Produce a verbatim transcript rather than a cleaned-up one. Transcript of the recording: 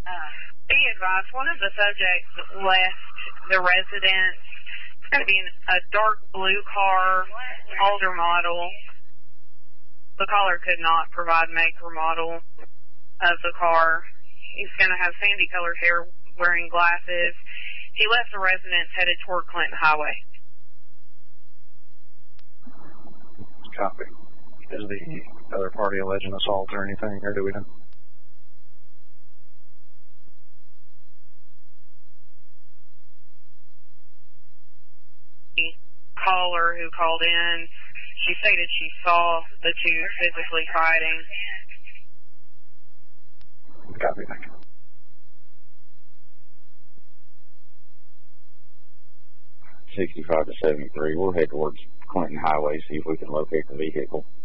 Be advised, one of the subjects left the residence. It's going to be in a dark blue car, older model. The caller could not provide make or model of the car. He's going to have sandy-colored hair, wearing glasses. He left the residence headed toward Clinton Highway. Copy. Is the other party alleging assault or anything, or do we know? Caller who called in, she stated she saw the two physically fighting. Copy, thank you. sixty-five to seventy-three, we'll head towards Clinton Highway, see if we can locate the vehicle.